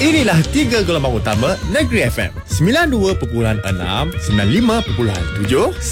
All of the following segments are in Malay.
Inilah 3 gelombang utama Negeri FM. 92.6, 95.7,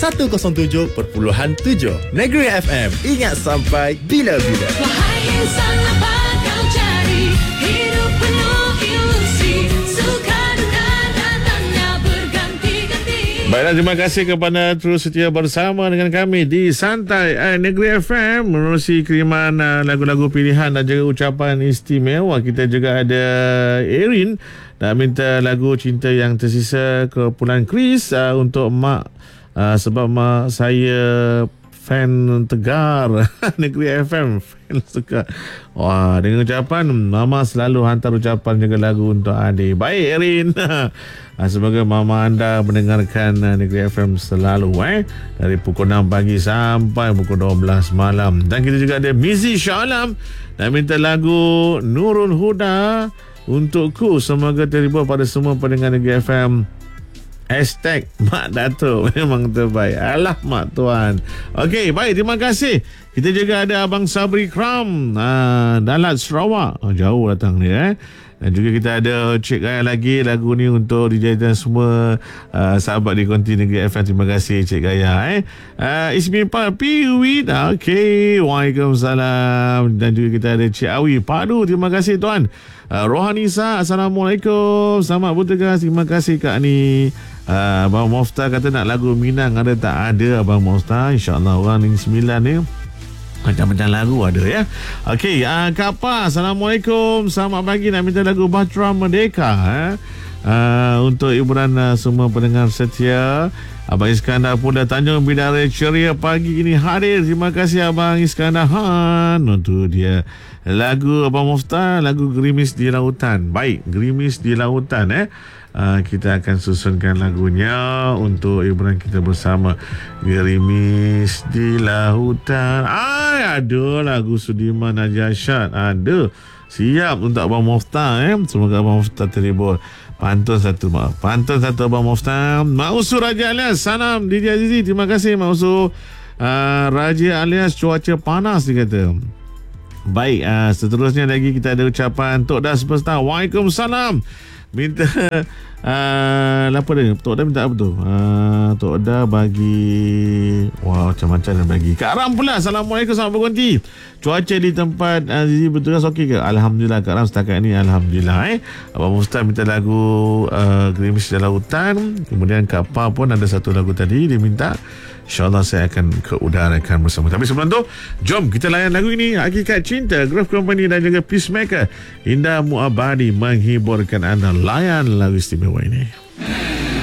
107.7. Negeri FM. Ingat sampai bila-bila. Wahai insan, apa kau cari? Hidup penuh ilusi, suka duka datangnya berganti-ganti. Baiklah, terima kasih kepada terus setia bersama dengan kami di Santai Negeri FM menerusi kiriman lagu-lagu pilihan dan juga ucapan istimewa. Kita juga ada Erin nak minta lagu Cinta Yang Tersisa kumpulan Chris untuk mak, sebab mak saya fan tegar Negeri FM, fan suka. Wah, dengan ucapan mama selalu hantar ucapan juga lagu untuk adik. Baik Erin, semoga mama anda mendengarkan Negeri FM selalu dari pukul 6 pagi sampai pukul 12 malam. Dan kita juga ada Mizi Syalam nak minta lagu Nurul Huda untukku. Semoga terhibur pada semua pendengar Negeri FM. Hashtag Mak Datuk memang terbaik. Alah Mak Tuan. Okey, baik, terima kasih. Kita juga ada Abang Sabri Kram, Dalat Sarawak. Jauh datang dia. Dan juga kita ada Cik Gaya lagi. Lagu ni untuk DJ dan semua sahabat di Konti Negeri FM. Terima kasih Cik Gaya. Ismi Pak Piwid. Okey, waalaikumsalam. Dan juga kita ada Cik Awi Padu. Terima kasih Tuan. Rohanisa, Assalamualaikum. Selamat bertugas. Terima kasih Kak Ni. Abang Mofta kata nak lagu Minang, ada tak? Ada Abang Mofta, InsyaAllah orang ni 9 ni macam-macam lagu ada ya. Okey, Kak Pa, Assalamualaikum. Selamat pagi, nak minta lagu Bahtera Merdeka untuk hiburan semua pendengar setia. Abang Iskandar pun dah Tanjung Bidara ceria pagi ini hadir. Terima kasih Abang Iskandar Han untuk dia lagu Abang Mofta, lagu Gerimis di Lautan. Baik, Gerimis di Lautan kita akan susunkan lagunya untuk hiburan kita bersama. Gerimis di Lautan. Ada lagu Sudirman Haji Asyad. Ada. Siap untuk Abang Mofta. Semoga Abang Mofta terhibur. Pantun satu Abang Mofta. Mak Usu Raja alias salam DJ Azizi. Terima kasih Mak Usu. Raja alias cuaca panas dia kata. Baik, seterusnya lagi kita ada ucapan Tok Dah Superstar. Waalaikumsalam. Minta apa dia? Tok Dah minta apa tu? Tok Dah bagi macam-macam dia bagi. Kak Ram pula. Assalamualaikum, selamat berhenti. Cuaca di tempat Azizi bertugas okey ke? Alhamdulillah Kak Ram, setakat ni Alhamdulillah. Abang Mustad minta lagu Gerimis di Lautan. Kemudian Kak Pa pun ada satu lagu tadi dia minta. InsyaAllah saya akan keudarakan bersama. Tapi sebelum tu, jom kita layan lagu ini. Hakikat Cinta, Groove Company dan juga Peacemaker. Indah Muabadi menghiburkan anda. Layan lagu istimewa ini.